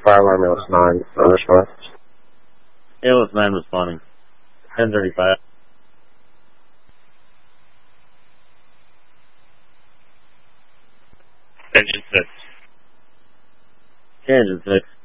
fire alarm, it was 9, response. It was 9 responding. 10:35. Engine 6. Okay, Engine 6.